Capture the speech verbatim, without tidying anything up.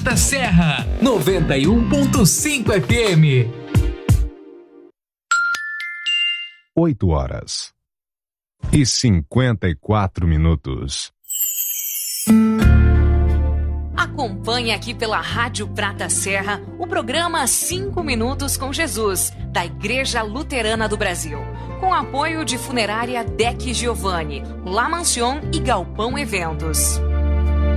da Serra, noventa e um ponto cinco F M. oito horas e cinquenta e quatro minutos. Acompanhe aqui pela Rádio Prata Serra o programa Cinco Minutos com Jesus, da Igreja Luterana do Brasil, com apoio de Funerária Deck Giovanni, La Mansion e Galpão Eventos.